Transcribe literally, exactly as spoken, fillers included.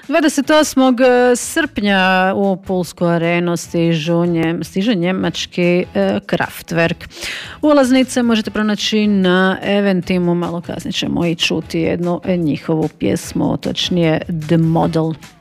dvadeset osmog srpnja u Pulsku arenu stižu nje, stiže njemački e, Kraftwerk. Ulaznice možete pronaći na Eventimu, malo kasnije ćemo i čuti jednu njihovu pjesmu, točnije The Model.